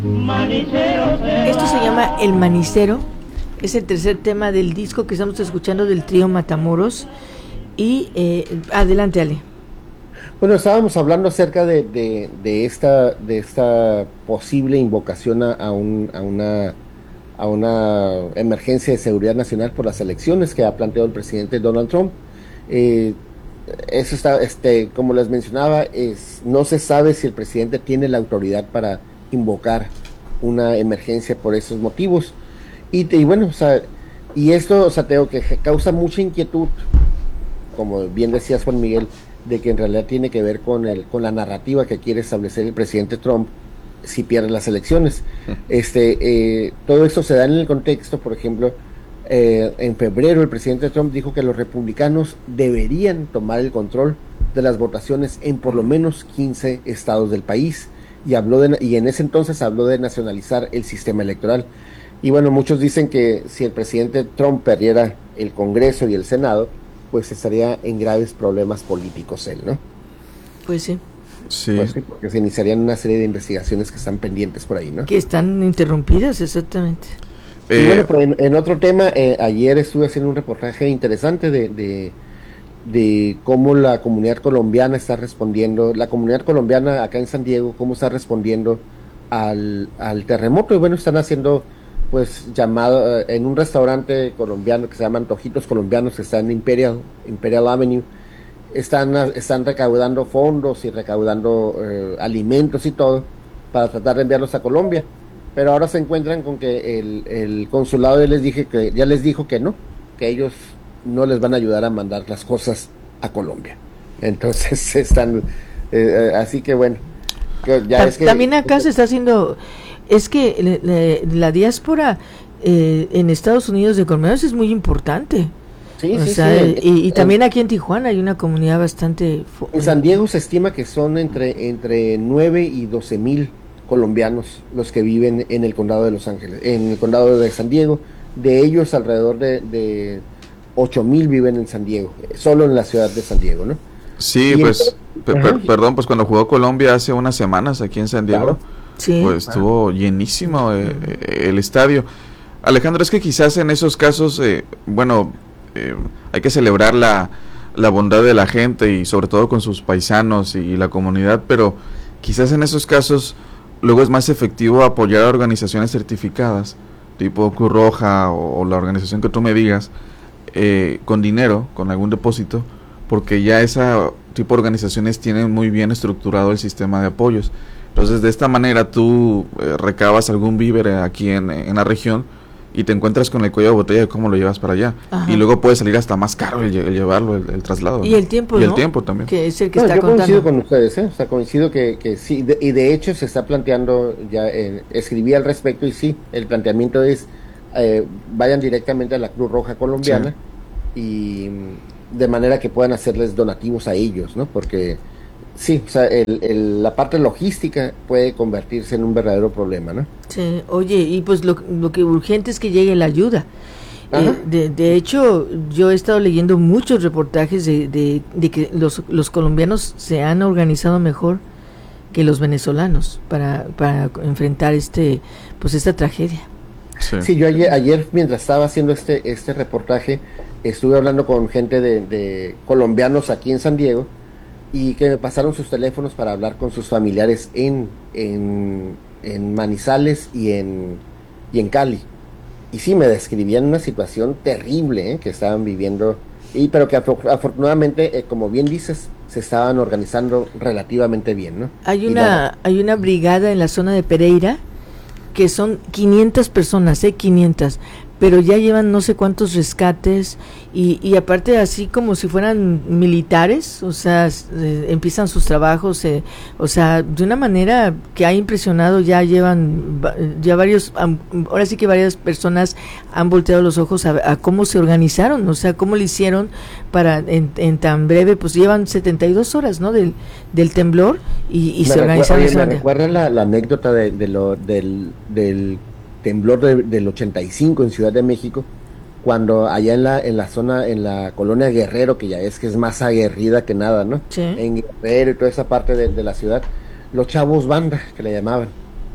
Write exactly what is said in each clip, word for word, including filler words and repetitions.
Esto se llama El Manicero, es el tercer tema del disco que estamos escuchando del trío Matamoros. Y eh, adelante, Ale. Bueno, estábamos hablando acerca de, de, de esta de esta posible invocación a, a, un, a una a una emergencia de seguridad nacional por las elecciones que ha planteado el presidente Donald Trump. Eh, eso está, este, como les mencionaba, es, no se sabe si el presidente tiene la autoridad para invocar una emergencia por esos motivos. Y, y bueno, o sea, y esto, o sea, tengo que causa mucha inquietud, como bien decías, Juan Miguel, de que en realidad tiene que ver con el con la narrativa que quiere establecer el presidente Trump si pierde las elecciones. Este, eh, todo esto se da en el contexto, por ejemplo, eh, en febrero el presidente Trump dijo que los republicanos deberían tomar el control de las votaciones en por lo menos quince estados del país, y habló de, y en ese entonces habló de nacionalizar el sistema electoral. Y bueno, muchos dicen que si el presidente Trump perdiera el Congreso y el Senado, pues estaría en graves problemas políticos él, ¿no? Pues sí. Sí. Pues sí, porque se iniciarían una serie de investigaciones que están pendientes por ahí, ¿no? Que están interrumpidas, exactamente. Eh, y bueno, pues en, en otro tema, eh, ayer estuve haciendo un reportaje interesante de, de, de cómo la comunidad colombiana está respondiendo, la comunidad colombiana acá en San Diego, cómo está respondiendo al, al terremoto. Y bueno, están haciendo, pues, llamado eh, en un restaurante colombiano que se llama Antojitos Colombianos, que está en Imperial, Imperial Avenue. Están, están recaudando fondos y recaudando eh, alimentos y todo para tratar de enviarlos a Colombia, pero ahora se encuentran con que el, el consulado ya les dije que ya les dijo que no, que ellos no les van a ayudar a mandar las cosas a Colombia. Entonces están eh, así que bueno, que ya es que, también acá se está haciendo, es que le, le, la diáspora eh, en Estados Unidos de colombianos es muy importante. Sí, o sí, sea, sí. Y, y también aquí en Tijuana hay una comunidad bastante... En San Diego se estima que son entre, entre nueve y doce mil colombianos los que viven en el condado de Los Ángeles, en el condado de San Diego. De ellos alrededor de, de ocho mil viven en San Diego, solo en la ciudad de San Diego, ¿no? Sí, y pues, per, per, perdón, pues cuando jugó Colombia hace unas semanas aquí en San Diego, claro. Sí. Pues estuvo llenísimo eh, el estadio. Alejandro, es que quizás en esos casos, eh, bueno... Eh, hay que celebrar la, la bondad de la gente y sobre todo con sus paisanos y, y la comunidad, pero quizás en esos casos luego es más efectivo apoyar a organizaciones certificadas tipo Cruz Roja o, o la organización que tú me digas eh, con dinero, con algún depósito, porque ya ese tipo de organizaciones tienen muy bien estructurado el sistema de apoyos. Entonces de esta manera tú eh, recabas algún víver aquí en, en la región y te encuentras con el cuello de botella de cómo lo llevas para allá. Ajá. Y luego puede salir hasta más caro el, el llevarlo, el, el traslado. Y ¿no? el tiempo, Y ¿no? el tiempo también. Que es el que no, está yo contando. coincido con ustedes, ¿eh? O sea, coincido que, que sí, de, y de hecho se está planteando, ya eh, escribí al respecto y sí, el planteamiento es, eh, vayan directamente a la Cruz Roja colombiana, sí. Y de manera que puedan hacerles donativos a ellos, ¿no? Porque sí, o sea, el, el, la parte logística puede convertirse en un verdadero problema, ¿no? Sí, oye, y pues lo, lo que urgente es que llegue la ayuda. Eh, de, de hecho, yo he estado leyendo muchos reportajes de, de, de que los, los colombianos se han organizado mejor que los venezolanos para, para enfrentar este pues esta tragedia. Sí, sí yo ayer, ayer mientras estaba haciendo este, este reportaje, estuve hablando con gente de, de colombianos aquí en San Diego, y que me pasaron sus teléfonos para hablar con sus familiares en, en, en Manizales y en, y en Cali. Y sí, me describían una situación terrible, ¿eh? que estaban viviendo, y pero que afortunadamente, eh, como bien dices, se estaban organizando relativamente bien, ¿no? Hay una, la, hay una brigada en la zona de Pereira que son quinientas personas, ¿eh? quinientas, pero ya llevan no sé cuántos rescates y, y aparte así como si fueran militares, o sea, eh, empiezan sus trabajos, eh, o sea, de una manera que ha impresionado. Ya llevan, ya varios, ahora sí que varias personas han volteado los ojos a, a cómo se organizaron, o sea, cómo lo hicieron para en, en tan breve, pues llevan setenta y dos horas, ¿no? Del, del temblor y, y se organizaron. Oye, me recuerda la, la anécdota de, de lo, del, del temblor de, del ochenta y cinco en Ciudad de México, cuando allá en la en la zona, en la colonia Guerrero, que ya es que es más aguerrida que nada, ¿no? Sí. En Guerrero y toda esa parte de, de la ciudad, los chavos banda, que le llamaban,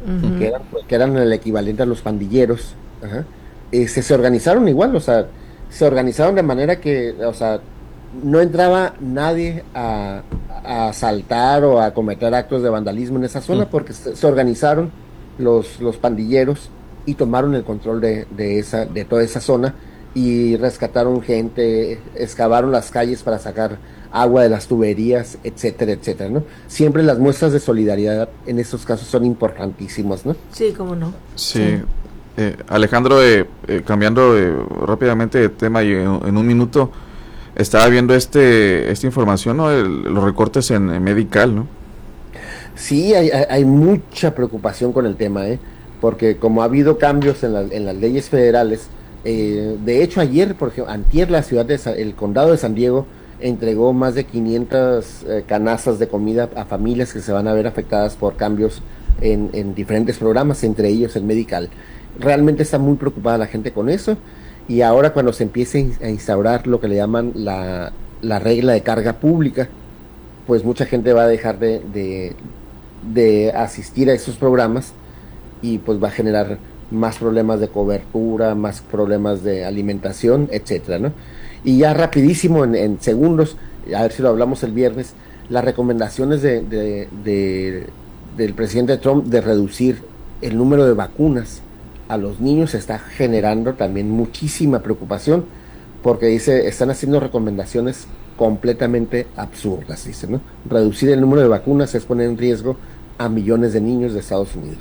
uh-huh. que, eran, que eran el equivalente a los pandilleros, ajá, este, se organizaron igual, o sea, se organizaron de manera que, o sea, no entraba nadie a, a asaltar o a cometer actos de vandalismo en esa zona, uh-huh. porque se, se organizaron los, los pandilleros y tomaron el control de, de, esa, de toda esa zona y rescataron gente, excavaron las calles para sacar agua de las tuberías, etcétera, etcétera, ¿no? Siempre las muestras de solidaridad en estos casos son importantísimas, ¿no? Sí, cómo no. Sí. sí. Eh, Alejandro, eh, eh, cambiando eh, rápidamente de tema y en, en un minuto, estaba viendo este esta información, ¿no? El, los recortes en, en Medical, ¿no? Sí, hay, hay mucha preocupación con el tema, ¿eh? Porque como ha habido cambios en, la, en las leyes federales, eh, de hecho ayer, por ejemplo, antier la ciudad de Sa- el condado de San Diego entregó más de quinientas eh, canastas de comida a familias que se van a ver afectadas por cambios en, en diferentes programas, entre ellos el Medical. Realmente está muy preocupada la gente con eso, y ahora cuando se empiece a instaurar lo que le llaman la, la regla de carga pública, pues mucha gente va a dejar de, de, de asistir a esos programas y pues va a generar más problemas de cobertura, más problemas de alimentación, etcétera, ¿no? Y ya rapidísimo, en, en segundos, a ver si lo hablamos el viernes, las recomendaciones de, de, de, del presidente Trump de reducir el número de vacunas a los niños está generando también muchísima preocupación, porque dice, están haciendo recomendaciones completamente absurdas, dice, ¿no? Reducir el número de vacunas es poner en riesgo a millones de niños de Estados Unidos.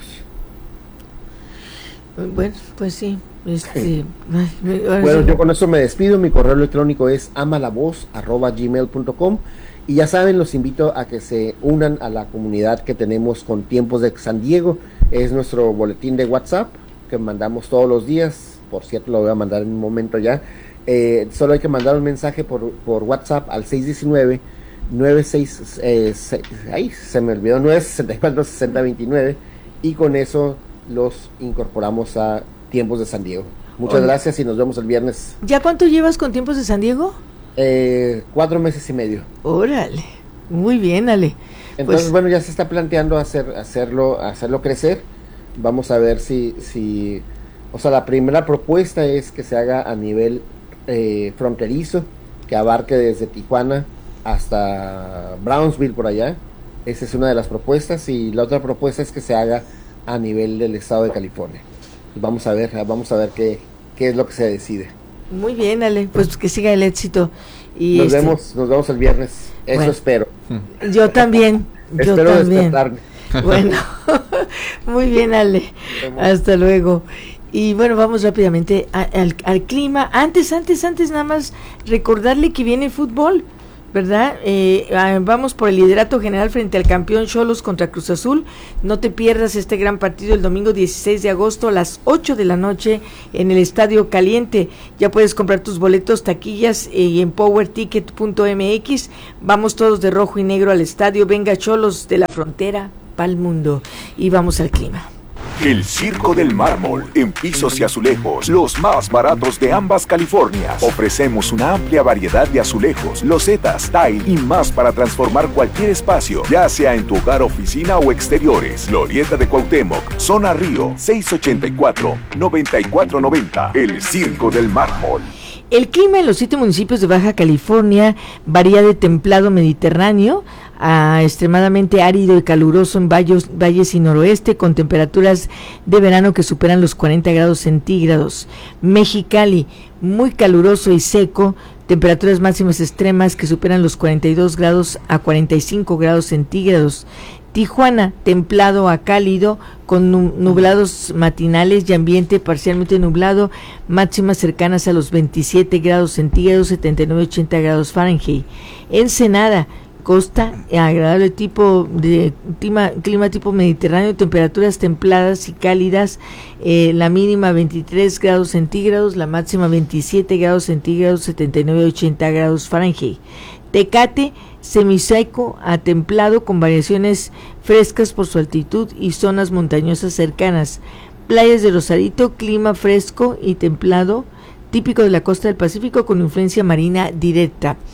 Bueno, pues sí. Este, bueno, yo con eso me despido. Mi correo electrónico es amalavoz arroba gmail punto com, y ya saben, los invito a que se unan a la comunidad que tenemos con Tiempos de San Diego. Es nuestro boletín de WhatsApp que mandamos todos los días. Por cierto, lo voy a mandar en un momento ya. Eh, solo hay que mandar un mensaje por, por WhatsApp al seis uno nueve, nueve seis, eh, seis, ay, se me olvidó, nueve seis cuatro, seis cero dos nueve, y con eso los incorporamos a Tiempos de San Diego. Muchas Oye. gracias y nos vemos el viernes. ¿Ya cuánto llevas con Tiempos de San Diego? Eh, cuatro meses y medio. Órale, muy bien, Ale. Entonces, pues, bueno, ya se está planteando hacer hacerlo hacerlo crecer. Vamos a ver si, si o sea, la primera propuesta es que se haga a nivel eh, fronterizo, que abarque desde Tijuana hasta Brownsville, por allá. Esa es una de las propuestas, y la otra propuesta es que se haga a nivel del estado de California. Pues vamos a ver, vamos a ver qué, qué es lo que se decide. Muy bien, Ale, pues que siga el éxito. Y nos este... vemos, nos vemos el viernes. Eso bueno, espero. Yo también. yo espero también. despertarme. Bueno, muy bien, Ale. Hasta luego. Y bueno, vamos rápidamente a, al, al clima. Antes, antes, antes, nada más recordarle que viene fútbol, ¿verdad? Eh, vamos por el liderato general frente al campeón Xolos contra Cruz Azul. No te pierdas este gran partido el domingo dieciséis de agosto a las ocho de la noche en el Estadio Caliente. Ya puedes comprar tus boletos, taquillas eh, y en power ticket punto m x. Vamos todos de rojo y negro al estadio. Venga, Xolos, de la frontera pa'l mundo. Y vamos al clima. El Circo del Mármol, en pisos y azulejos, los más baratos de ambas Californias. Ofrecemos una amplia variedad de azulejos, losetas, tile y más para transformar cualquier espacio, ya sea en tu hogar, oficina o exteriores. Glorieta de Cuauhtémoc, Zona Río, seis ochenta y cuatro, noventa y cuatro noventa. El Circo del Mármol. El clima en los siete municipios de Baja California varía de templado mediterráneo a extremadamente árido y caluroso en valles, valles y noroeste, con temperaturas de verano que superan los cuarenta grados centígrados. Mexicali, muy caluroso y seco, temperaturas máximas extremas que superan los cuarenta y dos grados a cuarenta y cinco grados centígrados. Tijuana, templado a cálido, con nublados matinales y ambiente parcialmente nublado, máximas cercanas a los veintisiete grados centígrados, setenta y nueve a ochenta grados Fahrenheit. Ensenada, costa, agradable tipo de clima, clima tipo mediterráneo, temperaturas templadas y cálidas, eh, la mínima veintitrés grados centígrados, la máxima veintisiete grados centígrados, setenta y nueve a ochenta grados Fahrenheit. Tecate, semiseco a templado con variaciones frescas por su altitud y zonas montañosas cercanas. Playas de Rosarito, clima fresco y templado, típico de la costa del Pacífico con influencia marina directa.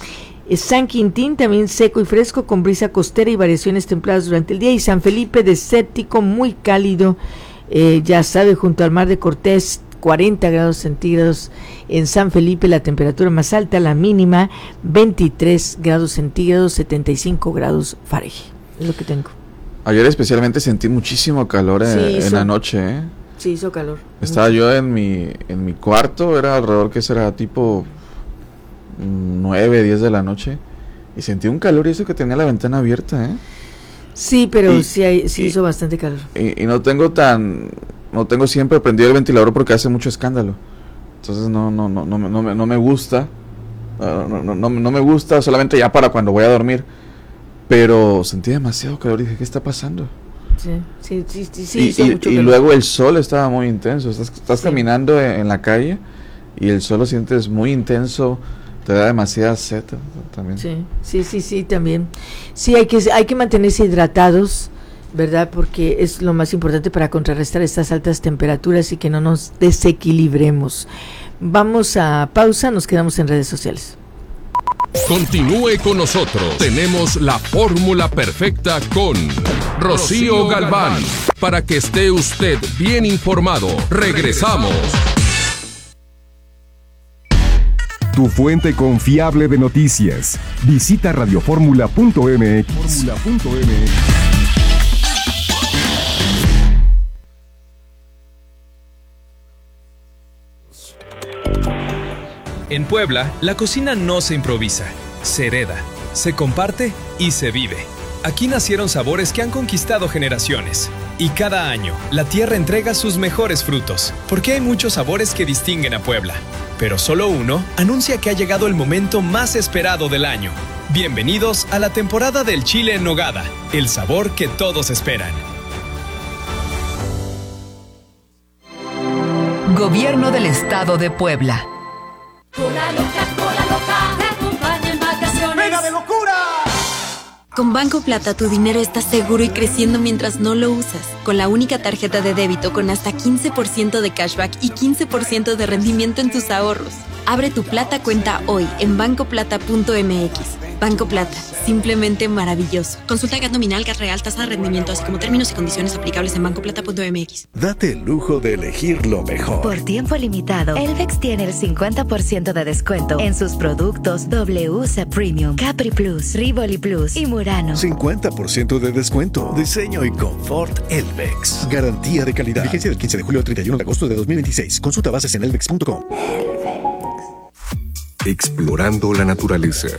San Quintín también seco y fresco con brisa costera y variaciones templadas durante el día. Y San Felipe desértico, muy cálido, eh, ya sabe, junto al mar de Cortés, cuarenta grados centígrados en San Felipe, la temperatura más alta, la mínima veintitrés grados centígrados, setenta y cinco grados Fahrenheit. Es lo que tengo. Ayer especialmente sentí muchísimo calor en, sí, hizo, en la noche, ¿eh? Sí, hizo calor. Estaba mucho. Yo en mi en mi cuarto, era alrededor que será tipo nueve, diez de la noche, y sentí un calor y eso que tenía la ventana abierta, ¿eh? Sí, pero y, sí, hay, sí y, hizo bastante calor. Y, y no tengo tan, no tengo siempre prendido el ventilador porque hace mucho escándalo. Entonces no, no, no, no, no, no, me, no me gusta, no, no, no, no me gusta solamente ya para cuando voy a dormir. Pero sentí demasiado calor y dije, ¿qué está pasando? Sí, sí, sí, sí, sí y, hizo y, mucho y calor. luego el sol estaba muy intenso. Estás, estás sí. caminando en, en la calle y el sol lo sientes muy intenso. Te da demasiada sed también. Sí, sí, sí, sí, también. Sí, hay que hay que mantenerse hidratados, ¿verdad? Porque es lo más importante para contrarrestar estas altas temperaturas y que no nos desequilibremos. Vamos a pausa, nos quedamos en redes sociales. Continúe con nosotros. Tenemos la fórmula perfecta con Rocío Galván. Para que esté usted bien informado. Regresamos. Tu fuente confiable de noticias. Visita radioformula punto m x. En Puebla, la cocina no se improvisa, se hereda, se comparte y se vive. Aquí nacieron sabores que han conquistado generaciones. Y cada año, la tierra entrega sus mejores frutos, porque hay muchos sabores que distinguen a Puebla. Pero solo uno anuncia que ha llegado el momento más esperado del año. Bienvenidos a la temporada del chile en nogada, el sabor que todos esperan. Gobierno del Estado de Puebla. Cola loca, cola loca, te acompaña en vacaciones. ¡Venga de locura! Con Banco Plata tu dinero está seguro y creciendo mientras no lo usas. Con la única tarjeta de débito con hasta quince por ciento de cashback y quince por ciento de rendimiento en tus ahorros. Abre tu Plata cuenta hoy en banco plata punto m x. Banco Plata, simplemente maravilloso. Consulta G A T nominal, G A T real, tasa de rendimiento, así como términos y condiciones aplicables en banco plata punto m x. Date el lujo de elegir lo mejor. Por tiempo limitado, Elvex tiene el cincuenta por ciento de descuento en sus productos W C Premium, Capri Plus, Rivoli Plus y Murano. cincuenta por ciento de descuento. Diseño y confort Elvex. Garantía de calidad. Vigencia del quince de julio al treinta y uno de agosto de dos mil veintiséis. Consulta bases en elvex punto com. Explorando la naturaleza.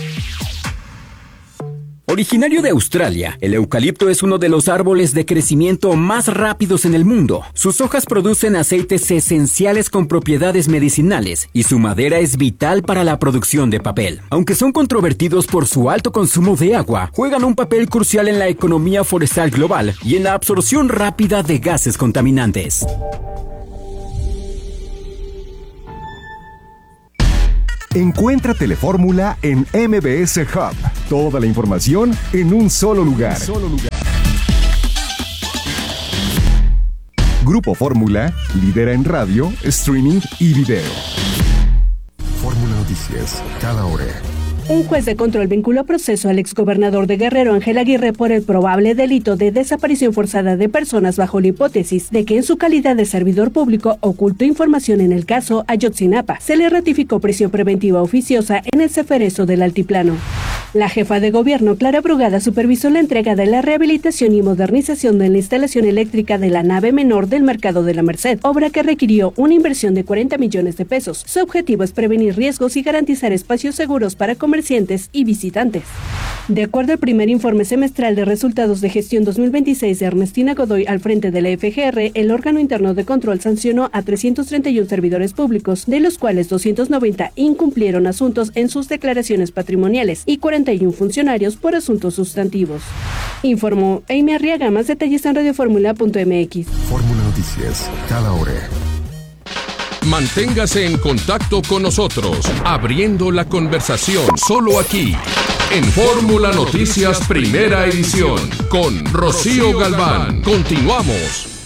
Originario de Australia, el eucalipto es uno de los árboles de crecimiento más rápidos en el mundo. Sus hojas producen aceites esenciales con propiedades medicinales y su madera es vital para la producción de papel. Aunque son controvertidos por su alto consumo de agua, juegan un papel crucial en la economía forestal global y en la absorción rápida de gases contaminantes. Encuentra Telefórmula en M B S Hub. Toda la información en un solo lugar. Solo lugar. Grupo Fórmula, lidera en radio, streaming y video. Fórmula Noticias, cada hora. Un juez de control vinculó a proceso al exgobernador de Guerrero, Ángel Aguirre, por el probable delito de desaparición forzada de personas bajo la hipótesis de que en su calidad de servidor público ocultó información en el caso Ayotzinapa. Se le ratificó prisión preventiva oficiosa en el Ceferezo del Altiplano. La jefa de gobierno, Clara Brugada, supervisó la entrega de la rehabilitación y modernización de la instalación eléctrica de la nave menor del Mercado de la Merced, obra que requirió una inversión de cuarenta millones de pesos. Su objetivo es prevenir riesgos y garantizar espacios seguros para comerciantes y visitantes. De acuerdo al primer informe semestral de resultados de gestión dos mil veintiséis de Ernestina Godoy al frente de la F G R, el órgano interno de control sancionó a trescientos treinta y uno servidores públicos, de los cuales doscientos noventa incumplieron asuntos en sus declaraciones patrimoniales y cuarenta y uno funcionarios por asuntos sustantivos. Informó Amy Arriaga. Más detalles en radioformula punto m x. Fórmula Noticias, cada hora. Manténgase en contacto con nosotros, abriendo la conversación solo aquí, en Fórmula Noticias Primera Edición, con Rocío Galván. Continuamos.